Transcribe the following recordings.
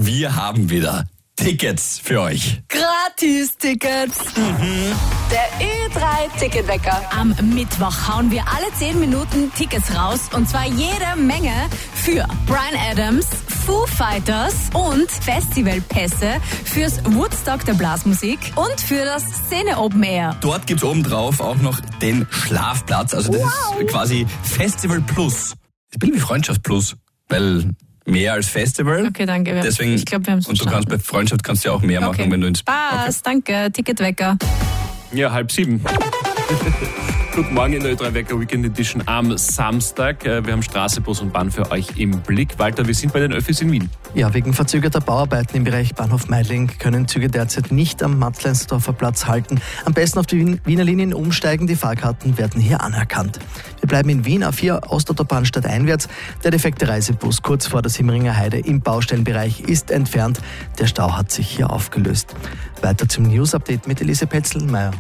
wir haben wieder Tickets für euch. Gratis-Tickets. Der Ö3-Ticketwecker. Am Mittwoch hauen wir alle 10 Minuten Tickets raus. Und zwar jede Menge für Bryan Adams, Foo Fighters und Festivalpässe fürs Woodstock der Blasmusik und für das Szene Open Air. Dort gibt's obendrauf auch noch den Schlafplatz. Also das ist quasi Festival Plus. Ein bisschen wie Freundschaft Plus, weil mehr als Festival. Okay, danke. Deswegen, ich glaube, wir haben es verstanden. Und du kannst bei Freundschaft kannst du ja auch mehr machen, wenn du ins... Passt, danke. Ticketwecker. Ja, 6:30. Guten Morgen in der Ö3-Wecker Weekend Edition am Samstag. Wir haben Straße, Bus und Bahn für euch im Blick. Walter, wir sind bei den Öffis in Wien. Ja, wegen verzögerter Bauarbeiten im Bereich Bahnhof Meidling können Züge derzeit nicht am Matzleinsdorfer Platz halten. Am besten auf die Wiener Linien umsteigen, die Fahrkarten werden hier anerkannt. Wir bleiben in Wien, A4 Ostautobahn stadteinwärts. Der defekte Reisebus kurz vor der Simmeringer Heide im Baustellenbereich ist entfernt. Der Stau hat sich hier aufgelöst. Weiter zum News-Update mit Elise Petzelmeier.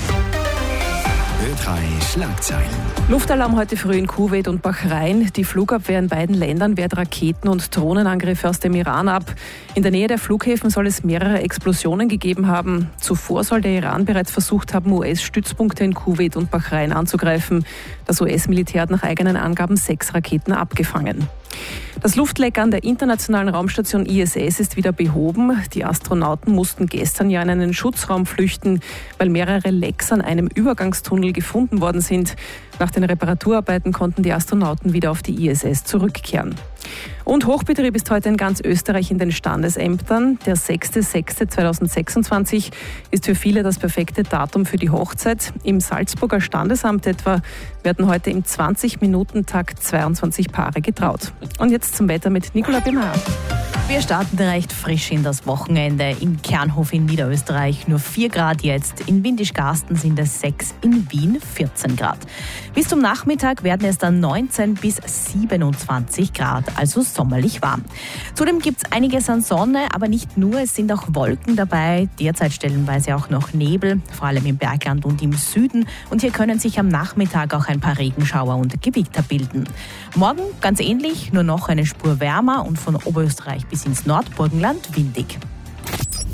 Ö3 Schlagzeilen. Luftalarm heute früh in Kuwait und Bahrain. Die Flugabwehr in beiden Ländern wehrt Raketen- und Drohnenangriffe aus dem Iran ab. In der Nähe der Flughäfen soll es mehrere Explosionen gegeben haben. Zuvor soll der Iran bereits versucht haben, US-Stützpunkte in Kuwait und Bahrain anzugreifen. Das US-Militär hat nach eigenen Angaben 6 Raketen abgefangen. Das Luftleck an der internationalen Raumstation ISS ist wieder behoben. Die Astronauten mussten gestern ja in einen Schutzraum flüchten, weil mehrere Lecks an einem Übergangstunnel gefunden worden sind. Nach den Reparaturarbeiten konnten die Astronauten wieder auf die ISS zurückkehren. Und Hochbetrieb ist heute in ganz Österreich in den Standesämtern. Der 6.6.2026 ist für viele das perfekte Datum für die Hochzeit. Im Salzburger Standesamt etwa werden heute im 20-Minuten-Takt 22 Paare getraut. Und jetzt zum Wetter mit Nicola Bernard. Wir starten recht frisch in das Wochenende. Im Kernhof in Niederösterreich nur 4 Grad jetzt. In Windischgarsten sind es 6, in Wien 14 Grad. Bis zum Nachmittag werden es dann 19 bis 27 Grad, also sommerlich warm. Zudem gibt es einiges an Sonne, aber nicht nur, es sind auch Wolken dabei. Derzeit stellenweise auch noch Nebel, vor allem im Bergland und im Süden. Und hier können sich am Nachmittag auch ein paar Regenschauer und Gewitter bilden. Morgen ganz ähnlich, nur noch eine Spur wärmer und von Oberösterreich bis ins Nordburgenland windig.